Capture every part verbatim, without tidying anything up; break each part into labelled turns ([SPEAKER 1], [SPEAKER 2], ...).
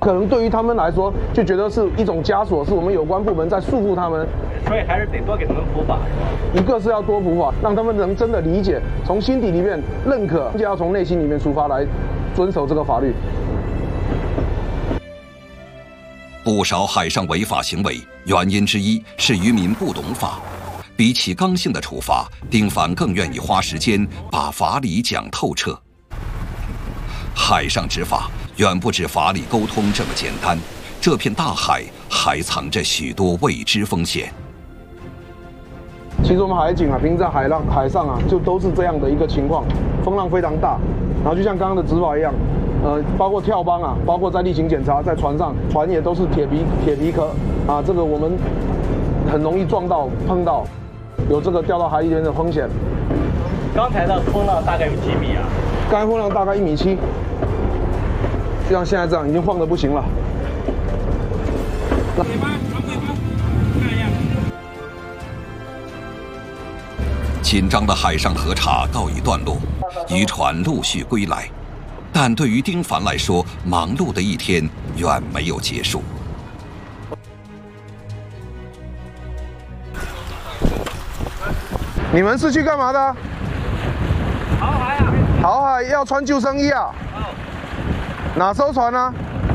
[SPEAKER 1] 可能对于他们来说，就觉得是一种枷锁，是我们有关部门在束缚他们。
[SPEAKER 2] 所以还是得多给他们普法，是吧？
[SPEAKER 1] 一个是要多普法，让他们能真的理解，从心底里面认可，就要从内心里面出发来遵守这个法律。
[SPEAKER 3] 不少海上违法行为原因之一是渔民不懂法。比起刚性的处罚，丁凡更愿意花时间把法理讲透彻。海上执法远不止法理沟通这么简单，这片大海还藏着许多未知风险。
[SPEAKER 1] 其实我们海警啊，平时在海浪海上啊，就都是这样的一个情况，风浪非常大，然后就像刚刚的执法一样，呃，包括跳帮啊，包括在例行检查，在船上，船也都是铁皮铁皮壳啊，这个我们很容易撞到碰到。有这个掉到海里面的风险。
[SPEAKER 2] 刚才的风浪大概有几米啊？
[SPEAKER 1] 刚才风浪大概一米七，就像现在这样，已经晃得不行了。
[SPEAKER 4] 尾巴，长尾巴，看一下。
[SPEAKER 3] 紧张的海上核查告一段落，渔船陆续归来，但对于丁凡来说，忙碌的一天远没有结束。
[SPEAKER 1] 你们是去干嘛的？
[SPEAKER 2] 航海啊！
[SPEAKER 1] 航海要穿救生衣啊？
[SPEAKER 2] 哦。
[SPEAKER 1] 哪艘船呢？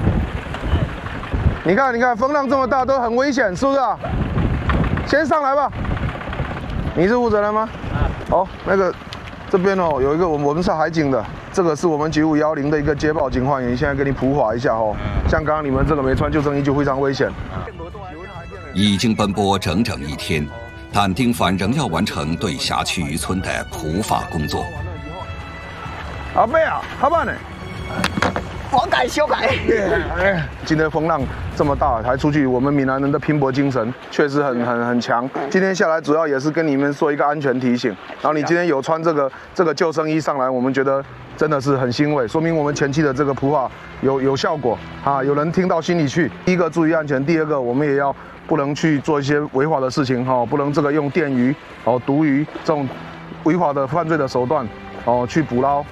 [SPEAKER 1] 你看，你看，风浪这么大，都很危险，是不是啊？先上来吧。你是负责人吗？啊。好，那个这边哦，有一个我们我们是海警的，这个是我们九五一零的一个接报警唤员，现在给你普法一下哦。像刚刚你们这个没穿救生衣就非常危险。
[SPEAKER 3] 已经奔波整整一天。但丁凡仍要完成对辖区渔村的普法工作。
[SPEAKER 1] 阿贝啊，好办呢？
[SPEAKER 2] 我改修改。
[SPEAKER 1] 今天风浪这么大，还出去，我们闽南人的拼搏精神确实很很很强。今天下来主要也是跟你们做一个安全提醒。然后你今天有穿这个这个救生衣上来，我们觉得真的是很欣慰，说明我们前期的这个普法有有效果啊，有人听到心里去。第一个注意安全，第二个我们也要。不能去做一些违法的事情哈，不能这个用电鱼、哦毒鱼这种违法的犯罪的手段哦去捕捞。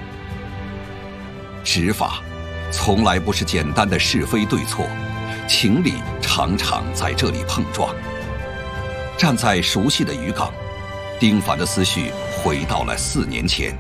[SPEAKER 3] 执法从来不是简单的是非对错，情理常常在这里碰撞。站在熟悉的渔港，丁凡的思绪回到了四年前。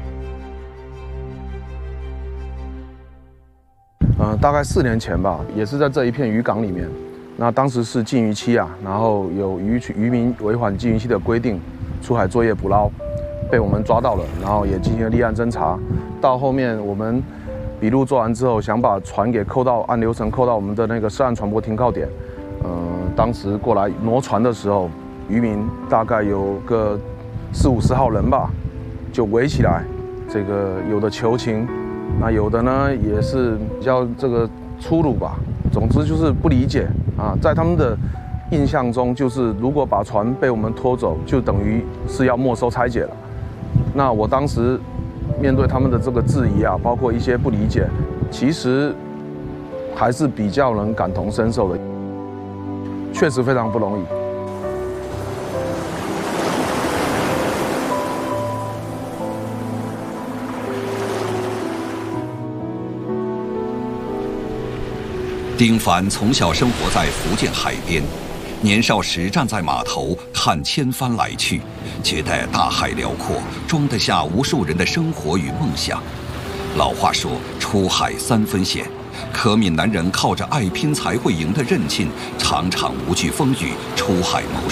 [SPEAKER 1] 呃，大概四年前吧，也是在这一片渔港里面。那当时是禁渔期啊，然后有渔渔民违反禁渔期的规定，出海作业捕捞，被我们抓到了，然后也进行了立案侦查。到后面我们笔录做完之后，想把船给扣到按流程扣到我们的那个涉岸船舶停靠点。呃，当时过来挪船的时候，渔民大概有个四五十号人吧，就围起来，这个有的求情，那有的呢也是比较这个粗鲁吧。总之就是不理解啊，在他们的印象中，就是如果把船被我们拖走，就等于是要没收拆解了。那我当时面对他们的这个质疑啊，包括一些不理解，其实还是比较能感同身受的，确实非常不容易。
[SPEAKER 3] 丁凡从小生活在福建海边，年少时站在码头看千帆来去，觉得大海辽阔，装得下无数人的生活与梦想。老话说，出海三分险，可闽南人靠着爱拼才会赢的韧劲，常常无惧风雨出海谋生。